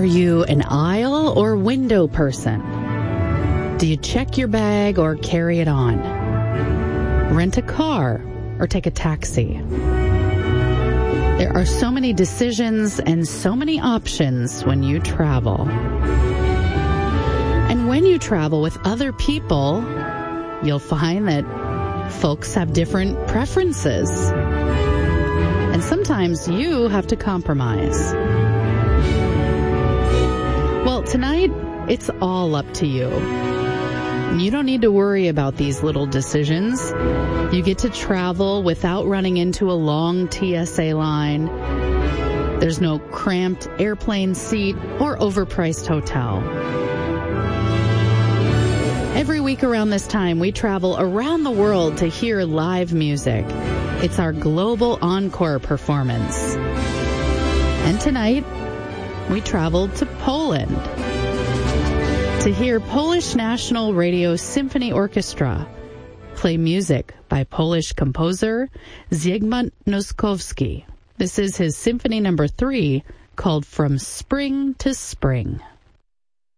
you an aisle or window person? Do you check your bag or carry it on? Rent a car or take a taxi? There are so many decisions and so many options when you travel. And when you travel with other people, you'll find that folks have different preferences. And sometimes you have to compromise. Well, tonight, it's all up to you. You don't need to worry about these little decisions. You get to travel without running into a long TSA line. There's no cramped airplane seat or overpriced hotel. Every week around this time, we travel around the world to hear live music. It's our global encore performance. And tonight, we traveled to Poland to hear Polish National Radio Symphony Orchestra play music by Polish composer Zygmunt Noskowski. This is his Symphony No. 3 called From Spring to Spring.